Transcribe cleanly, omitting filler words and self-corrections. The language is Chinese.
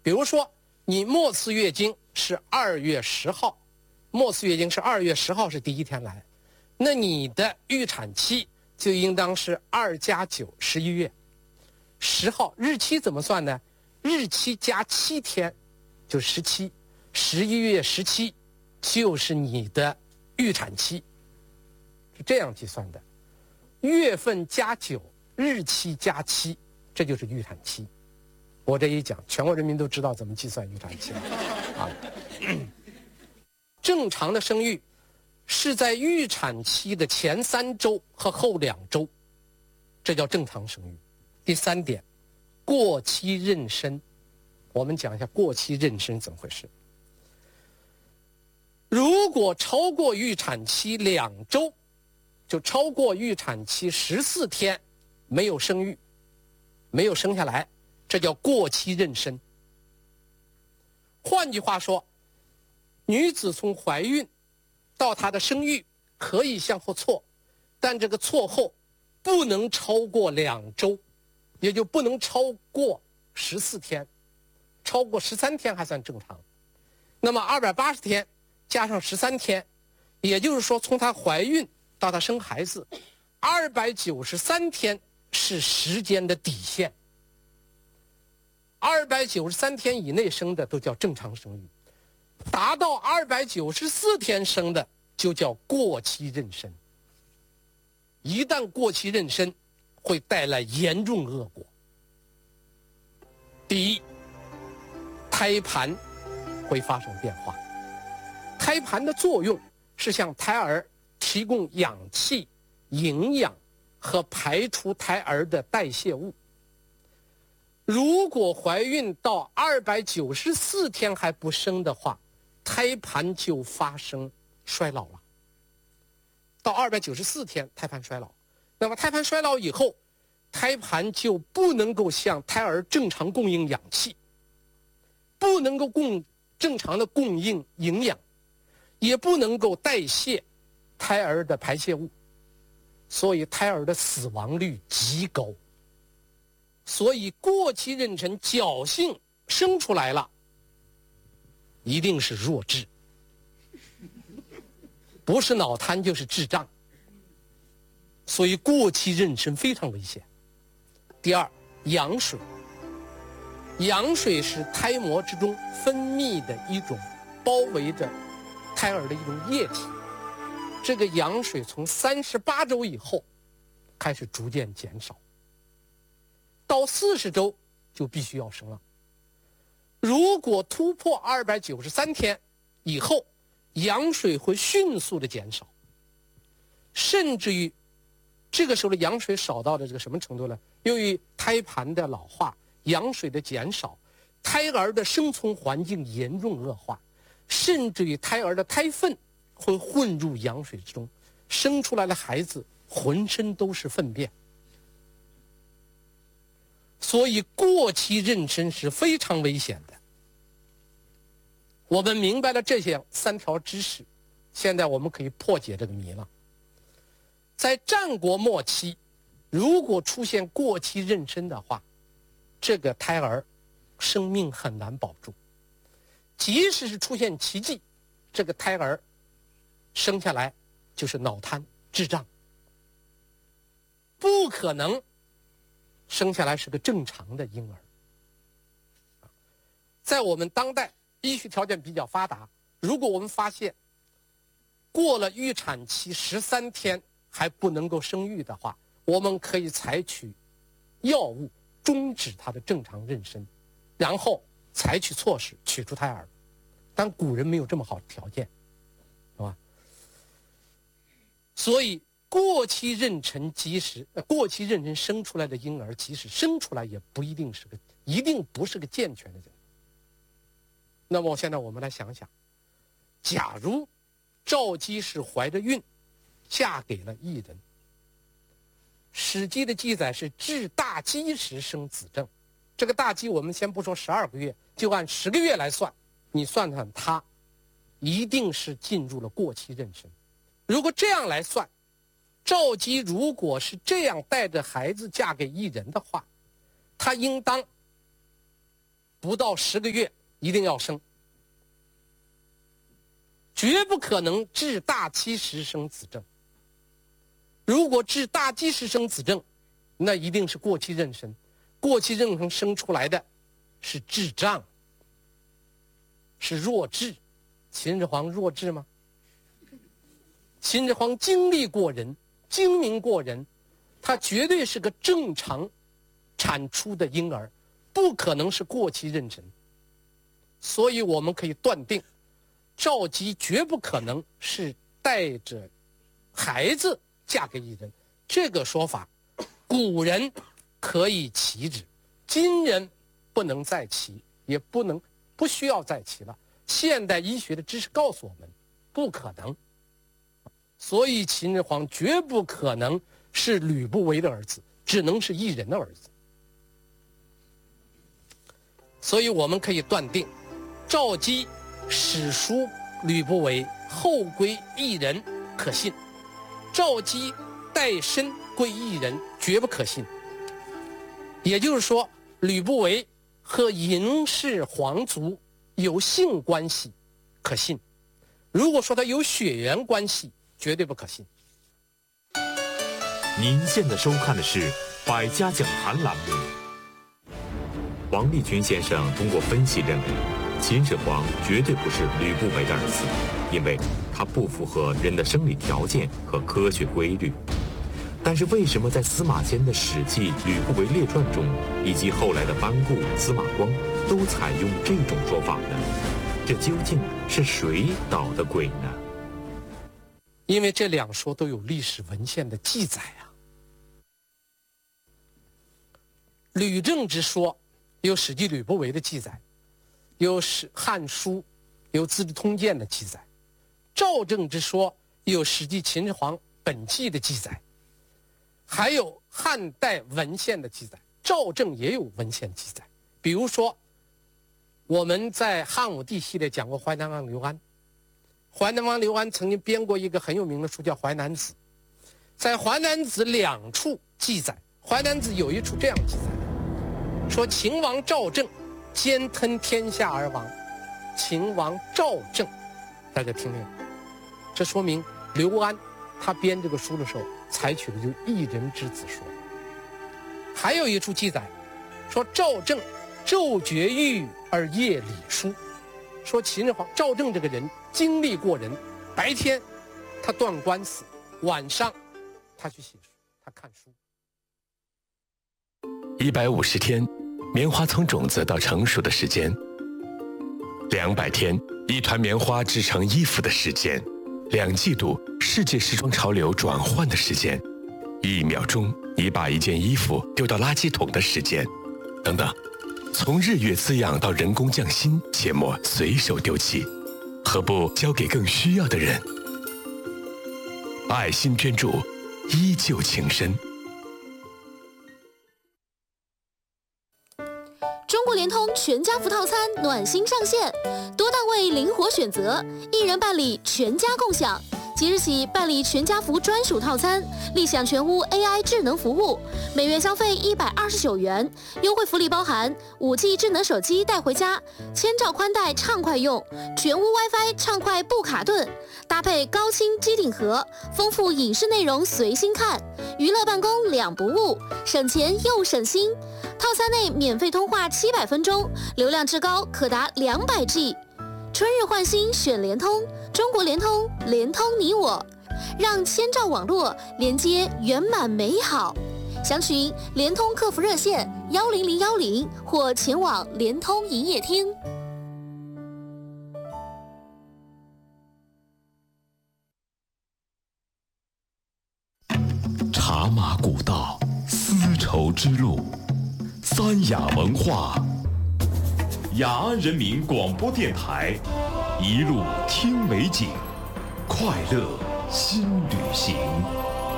比如说你末次月经是2月10号，末次月经是2月10号是第一天来，那你的预产期就应当是2加9 11月10号。日期怎么算呢？日期加7天就17， 11月17就是你的预产期，是这样计算的。月份加9，日期加7，这就是预产期。我这一讲，全国人民都知道怎么计算预产期了啊。正常的生育是在预产期的前3周和后2周，这叫正常生育。第3点，过期妊娠。我们讲一下过期妊娠怎么回事。如果超过预产期2周，就超过预产期14天没有生育，没有生下来，这叫过期妊娠。换句话说，女子从怀孕到她的生育可以向后错，但这个错后不能超过2周，也就不能超过14天，超过13天还算正常。那么280天加上13天，也就是说从她怀孕到她生孩子，293天是时间的底线。293天以内生的都叫正常生育，达到294天生的就叫过期妊娠。一旦过期妊娠，会带来严重恶果。第一，胎盘会发生变化。胎盘的作用是向胎儿提供氧气、营养和排出胎儿的代谢物。如果怀孕到294天还不生的话，胎盘就发生衰老了。到294天胎盘衰老，那么胎盘衰老以后，胎盘就不能够向胎儿正常供应氧气，不能够正常的供应营养，也不能够代谢胎儿的排泄物，所以胎儿的死亡率极高。所以过期妊娠侥幸生出来了，一定是弱智，不是脑瘫就是智障。所以过期妊娠非常危险。第二，羊水。羊水是胎膜之中分泌的一种包围着胎儿的一种液体，这个羊水从38周以后开始逐渐减少，到40周就必须要生了。如果突破293天以后，羊水会迅速的减少，甚至于这个时候的羊水少到了这个什么程度呢？由于胎盘的老化，羊水的减少，胎儿的生存环境严重恶化，甚至于胎儿的胎粪会混入羊水之中，生出来的孩子浑身都是粪便。所以过期妊娠是非常危险的。我们明白了这些3条知识，现在我们可以破解这个谜了。在战国末期，如果出现过期妊娠的话，这个胎儿生命很难保住。即使是出现奇迹，这个胎儿生下来就是脑瘫、智障，不可能生下来是个正常的婴儿。在我们当代医学条件比较发达，如果我们发现过了预产期13天还不能够生育的话，我们可以采取药物终止它的正常妊娠，然后采取措施取出胎儿。但古人没有这么好的条件，是吧？所以过期妊娠生出来的婴儿，即使生出来也一定不是个健全的人。那么现在我们来想想，假如赵姬是怀着孕嫁给了异人，《史记》的记载是至大饥时生子正。这个大饥我们先不说12个月，就按10个月来算，你算算他一定是进入了过期妊娠。如果这样来算，赵姬如果是这样带着孩子嫁给异人的话，她应当不到10个月一定要生，绝不可能至大期时生子症。如果至大期时生子症，那一定是过期妊娠，过期妊娠生出来的是智障，是弱智。秦始皇弱智吗？秦始皇精力过人，精明过人，他绝对是个正常产出的婴儿，不可能是过期妊娠。所以我们可以断定，赵姬绝不可能是带着孩子嫁给异人。这个说法，古人可以齐之，今人不能再齐，也不需要再齐了。现代医学的知识告诉我们，不可能。所以秦始皇绝不可能是吕不韦的儿子，只能是异人的儿子。所以我们可以断定，赵姬史书吕不韦，后归异人可信；赵姬带身归异人绝不可信。也就是说，吕不韦和嬴氏皇族有性关系可信，如果说他有血缘关系，绝对不可信。 您现在收看的是百家讲坛栏目。王立群先生通过分析认为，秦始皇绝对不是吕不韦的儿子，因为他不符合人的生理条件和科学规律。但是为什么在司马迁的《史记·吕不韦列传》中，以及后来的班固、司马光都采用这种说法呢？这究竟是谁捣的鬼呢？ 因为这两说都有历史文献的记载啊。吕政之说有《史记·吕不韦》的记载，有《汉书》，有《资治通鉴》的记载；赵政之说有《史记·秦始皇本纪》的记载，还有汉代文献的记载。赵政也有文献记载，比如说我们在汉武帝系列讲过淮南王刘安。淮南王刘安曾经编过一个很有名的书叫《淮南子》，在《淮南子》2处记载，《淮南子》有一处这样记载，说秦王赵政兼吞天下而亡。秦王赵政，大家听听，这说明刘安他编这个书的时候采取的就是一人之子说。还有一处记载，说赵政昼绝育而夜礼书，说秦始皇赵政这个人精力过人，白天他断官司，晚上他去写书，他看书。 150天，棉花从种子到成熟的时间；200天，一团棉花织成衣服的时间；2季度，世界时装潮流转换的时间；1秒钟，你把一件衣服丢到垃圾桶的时间，等等。从日月滋养到人工匠心，切莫随手丢弃，何不交给更需要的人？爱心捐助，依旧情深。 中国联通全家福套餐暖心上线，多档位灵活选择，一人办理全家共享。即日起办理全家福专属套餐，立享全屋 AI 智能服务，每月消费129元，优惠福利包含5G 智能手机带回家，1000兆宽带畅快用，全屋 WiFi 畅快不卡顿，搭配高清机顶盒，丰富影视内容随心看，娱乐办公2不误，省钱又省心。套餐内免费通话700分钟，流量至高可达200G。春日换新选联通，中国联通，联通你我，让1000兆网络连接圆满美好。详询联通客服热线10010或前往联通营业厅。 茶马古道，丝绸之路，三雅文化。雅安人民广播电台，一路听美景，快乐新旅行。